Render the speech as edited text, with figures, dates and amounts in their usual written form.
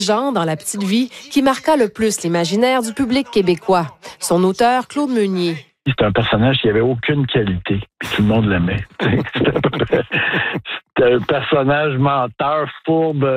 Jean dans La Petite Vie qui marqua le plus l'imaginaire du public québécois. Son auteur, Claude Meunier. C'était un personnage qui avait aucune qualité, puis tout le monde l'aimait. C'était un personnage menteur, fourbe,